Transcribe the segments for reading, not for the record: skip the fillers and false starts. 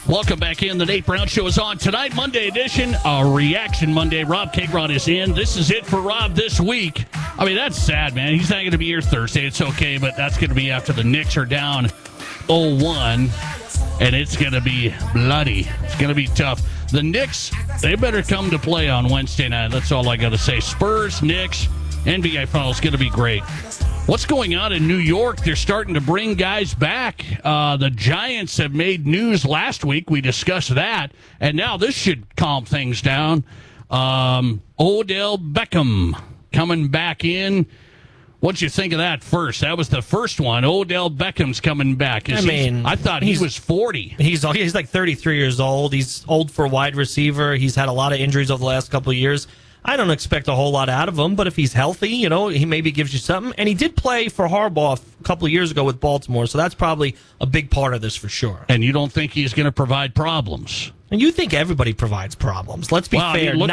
Welcome back in. The Nate Brown Show is on tonight, Monday edition, a Reaction Monday. Rob Kegron is in. This is it for Rob this week. I mean, that's sad, man. He's not going to be here Thursday. It's okay, but that's going to be after the Knicks are down 0-1, and it's going to be bloody. It's going to be tough. The Knicks, they better come to play on Wednesday night. That's all I got to say. Spurs, Knicks, NBA Finals going to be great. What's going on in New York? They're starting to bring guys back. The Giants have made news last week. We discussed that. And now this should calm things down. Odell Beckham coming back in. What'd you think of that first? That was the first one. Odell Beckham's coming back. I thought he was 40. He's like 33 years old. He's old for a wide receiver. He's had a lot of injuries over the last couple of years. I don't expect a whole lot out of him, but if he's healthy, he maybe gives you something. And he did play for Harbaugh a couple of years ago with Baltimore, so that's probably a big part of this for sure. And you don't think he's going to provide problems? And you think everybody provides problems. Let's be fair. I mean, look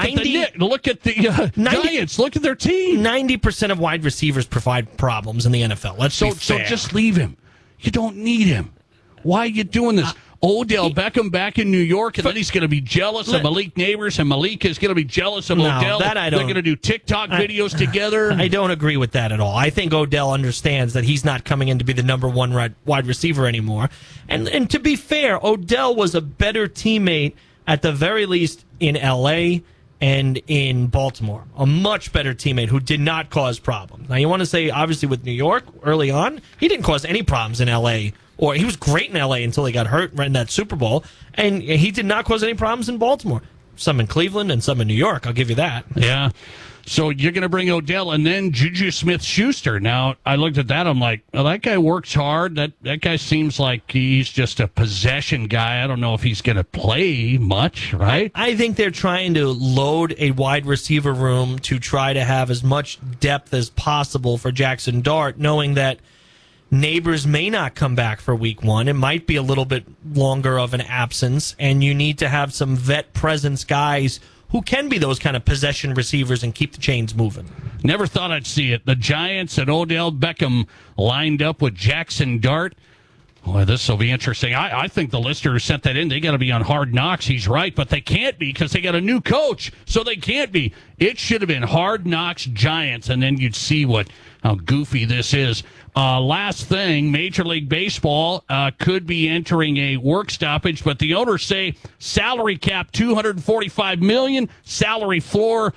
at the Giants. Look at their team. 90% of wide receivers provide problems in the NFL. Let's be fair. So just leave him. You don't need him. Why are you doing this? Odell Beckham back in New York, and then he's going to be jealous of Malik Neighbors, and Malik is going to be jealous of Odell. They're going to do TikTok videos together. I don't agree with that at all. I think Odell understands that he's not coming in to be the number one wide receiver anymore. And to be fair, Odell was a better teammate at the very least in L.A. and in Baltimore. A much better teammate who did not cause problems. Now, you want to say, obviously, with New York early on, he didn't cause any problems in L.A., or he was great in L.A. until he got hurt right in that Super Bowl, and he did not cause any problems in Baltimore. Some in Cleveland and some in New York, I'll give you that. Yeah. So you're going to bring Odell and then Juju Smith-Schuster. Now, I looked at that, I'm like, well, that guy works hard. That guy seems like he's just a possession guy. I don't know if he's going to play much, right? I think they're trying to load a wide receiver room to try to have as much depth as possible for Jackson Dart, knowing that Neighbors may not come back for week one. It might be a little bit longer of an absence, and you need to have some vet presence guys who can be those kind of possession receivers and keep the chains moving. Never thought I'd see it. The Giants and Odell Beckham lined up with Jackson Dart. Boy, this will be interesting. I think the listener who sent that in, they got to be on Hard Knocks. He's right, but they can't be because they got a new coach, so they can't be. It should have been Hard Knocks Giants, and then you'd see how goofy this is. Last thing, Major League Baseball could be entering a work stoppage, but the owners say salary cap $245 million, salary floor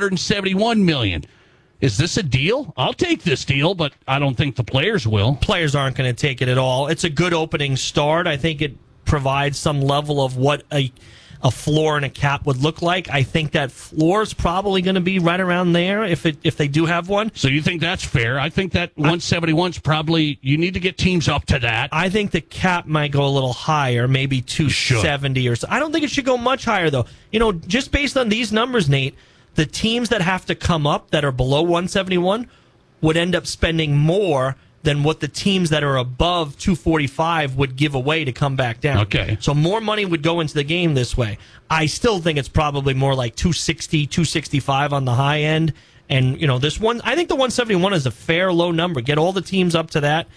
$171 million. Is this a deal? I'll take this deal, but I don't think the players will. Players aren't going to take it at all. It's a good opening start. I think it provides some level of what a floor and a cap would look like. I think that floor is probably going to be right around there if they do have one. So you think that's fair? I think that 171's probably, you need to get teams up to that. I think the cap might go a little higher, maybe 270 or so. I don't think it should go much higher, though. Just based on these numbers, Nate, the teams that have to come up that are below 171 would end up spending more than what the teams that are above 245 would give away to come back down. Okay. So more money would go into the game this way. I still think it's probably more like 260, 265 on the high end. And, this one, I think the 171 is a fair low number. Get all the teams up to that.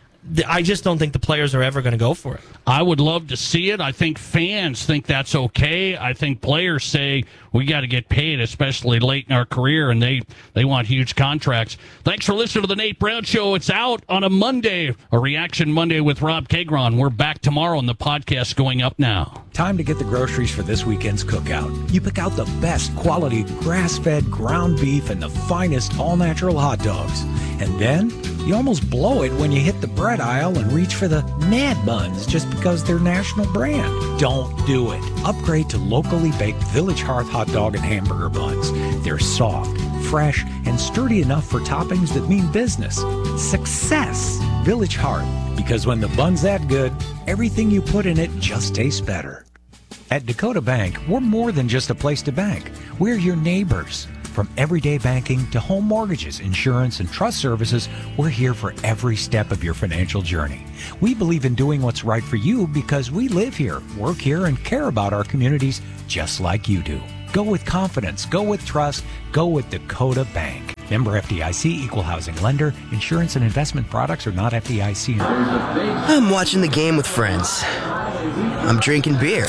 I just don't think the players are ever going to go for it. I would love to see it. I think fans think that's okay. I think players say we got to get paid, especially late in our career, and they want huge contracts. Thanks for listening to the Nate Brown Show. It's out on a Monday, a Reaction Monday with Rob Kegron. We're back tomorrow, and the podcast's going up now. Time to get the groceries for this weekend's cookout. You pick out the best quality grass-fed ground beef and the finest all-natural hot dogs. And then you almost blow it when you hit the bread aisle and reach for the Mad Buns just because they're national brand. Don't do it. Upgrade to locally baked Village Hearth hot dog and hamburger buns. They're soft, fresh, and sturdy enough for toppings that mean business. Success! Village Hearth. Because when the bun's that good, everything you put in it just tastes better. At Dakota Bank, we're more than just a place to bank. We're your neighbors. From everyday banking to home mortgages, insurance, and trust services, we're here for every step of your financial journey. We believe in doing what's right for you because we live here, work here, and care about our communities just like you do. Go with confidence. Go with trust. Go with Dakota Bank. Member FDIC, equal housing lender. Insurance and investment products are not FDIC. I'm watching the game with friends. I'm drinking beer.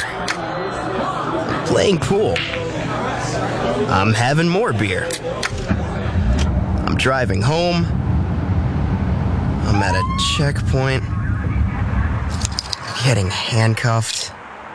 Playing pool. I'm having more beer. I'm driving home. I'm at a checkpoint. Getting handcuffed.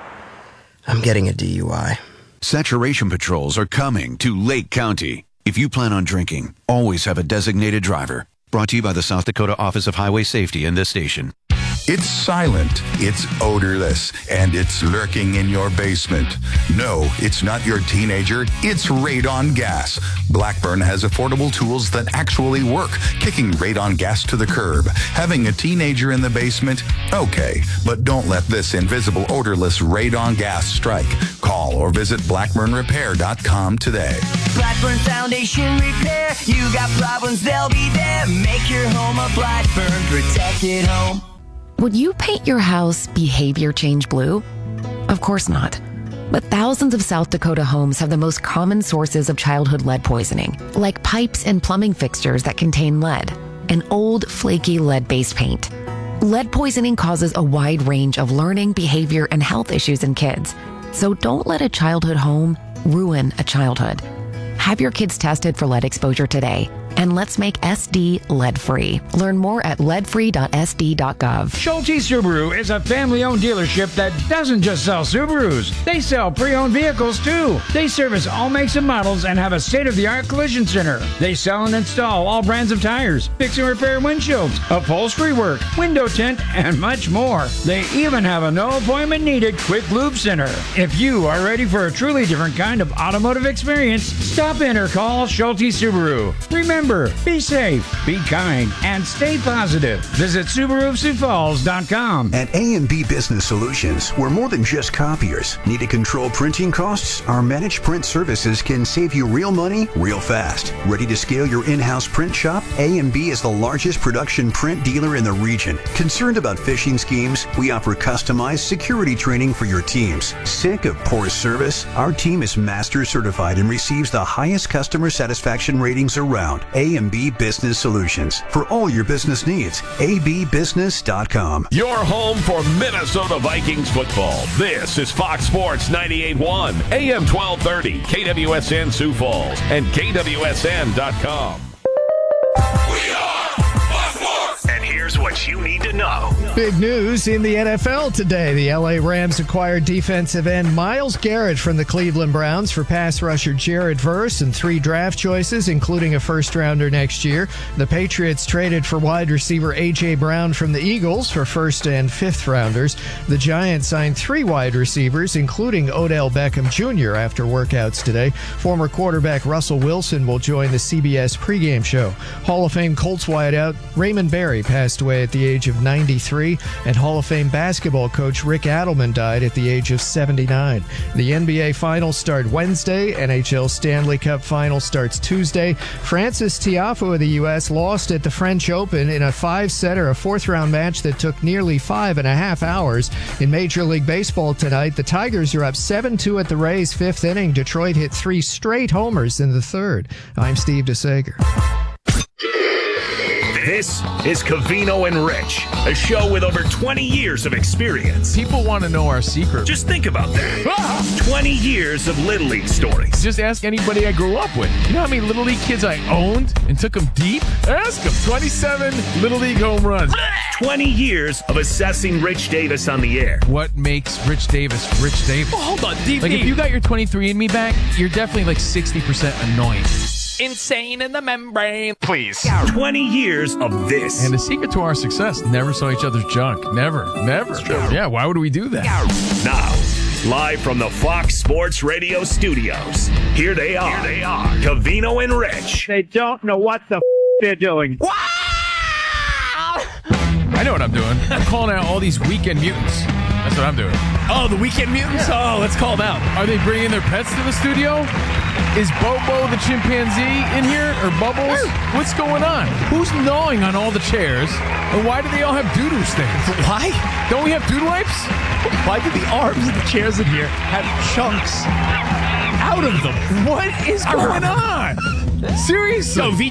I'm getting a DUI. Saturation patrols are coming to Lake County. If you plan on drinking, always have a designated driver. Brought to you by the South Dakota Office of Highway Safety and this station. It's silent, it's odorless, and it's lurking in your basement. No, it's not your teenager, it's radon gas. Blackburn has affordable tools that actually work, kicking radon gas to the curb. Having a teenager in the basement? Okay, but don't let this invisible odorless radon gas strike. Call or visit blackburnrepair.com today. Blackburn Foundation Repair. You got problems, they'll be there. Make your home a Blackburn protected home. Would you paint your house behavior change blue? Of course not. But thousands of South Dakota homes have the most common sources of childhood lead poisoning, like pipes and plumbing fixtures that contain lead, and old, flaky lead-based paint. Lead poisoning causes a wide range of learning, behavior, and health issues in kids. So don't let a childhood home ruin a childhood. Have your kids tested for lead exposure today. And let's make SD lead-free. Learn more at leadfree.sd.gov. Schulte Subaru is a family-owned dealership that doesn't just sell Subarus. They sell pre-owned vehicles, too. They service all makes and models and have a state-of-the-art collision center. They sell and install all brands of tires, fix and repair windshields, upholstery work, window tint, and much more. They even have a no-appointment-needed quick lube center. If you are ready for a truly different kind of automotive experience, stop in or call Schulte Subaru. Remember, be safe, be kind, and stay positive. Visit SubaruSiouxFalls.com. At A&B Business Solutions, we're more than just copiers. Need to control printing costs? Our managed print services can save you real money, real fast. Ready to scale your in-house print shop? A&B is the largest production print dealer in the region. Concerned about phishing schemes? We offer customized security training for your teams. Sick of poor service? Our team is master certified and receives the highest customer satisfaction ratings around. A&B Business Solutions. For all your business needs, abbusiness.com. Your home for Minnesota Vikings football. This is Fox Sports 98.1, AM 1230, KWSN Sioux Falls, and KWSN.com. We are Fox Sports! And here's what you need to know. Big news in the NFL today. The LA Rams acquired defensive end Myles Garrett from the Cleveland Browns for pass rusher Jared Verse and 3 draft choices, including a first-rounder next year. The Patriots traded for wide receiver A.J. Brown from the Eagles for first and 5th rounders. The Giants signed 3 wide receivers, including Odell Beckham Jr. after workouts today. Former quarterback Russell Wilson will join the CBS pregame show. Hall of Fame Colts wideout Raymond Berry passed away at the age of 93. And Hall of Fame basketball coach Rick Adelman died at the age of 79. The NBA Finals start Wednesday. NHL Stanley Cup Final starts Tuesday. Francis Tiafoe of the U.S. lost at the French Open in a 5-setter, a 4th-round match that took nearly 5.5 hours. In Major League Baseball tonight, the Tigers are up 7-2 at the Rays' 5th inning. Detroit hit 3 straight homers in the 3rd. I'm Steve DeSager. This is Covino and Rich, a show with over 20 years of experience. People want to know our secret. Just think about that. 20 years of Little League stories. Just ask anybody I grew up with. You know how many Little League kids I owned and took them deep? Ask them. 27 Little League home runs. 20 years of assessing Rich Davis on the air. What makes Rich Davis Rich Davis? Oh, hold on, DP. Like, if you got your 23andMe back, you're definitely like 60% annoying. Insane in the membrane. Please. 20 years of this. And the secret to our success, never saw each other's junk. Never. Yeah, why would we do that? Now, live from the Fox Sports Radio studios, here they are. Covino and Rich. They don't know what the they're doing. Wow! I know what I'm doing. I'm calling out all these weekend mutants. That's what I'm doing. Oh, the weekend mutants? Yeah. Oh, let's call them out. Are they bringing their pets to the studio? Is Bobo the chimpanzee in here? Or Bubbles? What's going on? Who's gnawing on all the chairs? And why do they all have doo-doo stains? Why? Don't we have doodle wipes? Why do the arms of the chairs in here have chunks out of them? What is going on? Seriously?